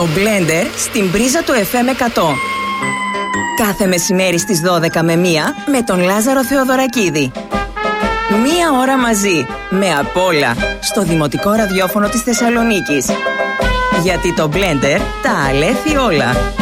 Το Blender στην πρίζα του FM 100. Κάθε μεσημέρι στις 12 με 1 με τον Λάζαρο Θεοδωρακίδη. 1 ώρα μαζί, με απ' όλα, στο Δημοτικό Ραδιόφωνο της Θεσσαλονίκης. Γιατί το Blender τα αλέθει όλα.